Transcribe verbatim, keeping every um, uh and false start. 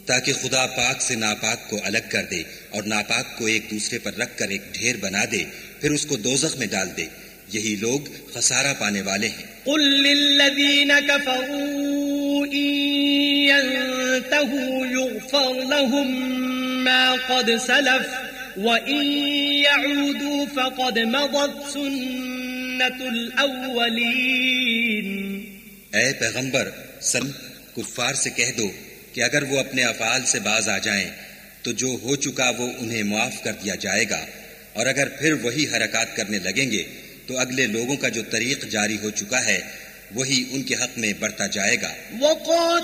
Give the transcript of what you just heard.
ताकि खुदा पाक से नापाक को अलग कर दे और नापाक को एक दूसरे पर रख कर एक ढेर बना दे, फिर उसको दोज़ख में डाल दे। यही लोग खसारा पाने वाले हैं। कुल लिल्लज़ीना कफ़रू इन यंतहू युग़फ़र लहुम मा क़द सलफ़ व इन यऊदू फ़क़द मदत सुन्नतुल अव्वलीन। ऐ पैगंबर, सन कुफ्फार से कह दो कि अगर वो अपने अफ़आल से बाज आ जाएं तो जो हो चुका वो उन्हें माफ कर दिया जाएगा, और अगर फिर वही हरकत करने लगेंगे तो अगले लोगों का जो तरीक़ जारी हो चुका है वही उनके हक में बढ़ता जाएगा।